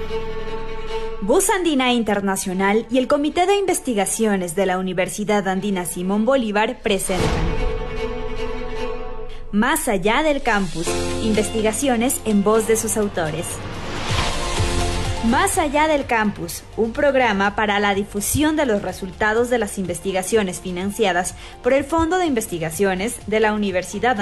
Voz Andina Internacional y el Comité de Investigaciones de la Universidad Andina Simón Bolívar presentan Más allá del campus, investigaciones en voz de sus autores. Más allá del campus, un programa para la difusión de los resultados de las investigaciones financiadas por el Fondo de Investigaciones de la Universidad